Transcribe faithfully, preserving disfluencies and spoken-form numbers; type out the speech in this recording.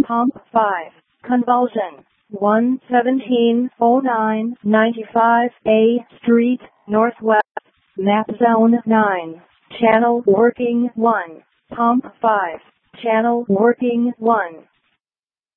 Pump five. Convulsion. one seventeen oh nine ninety-five A Street, Northwest. Map Zone nine. Channel working one. Pump five. Channel working one.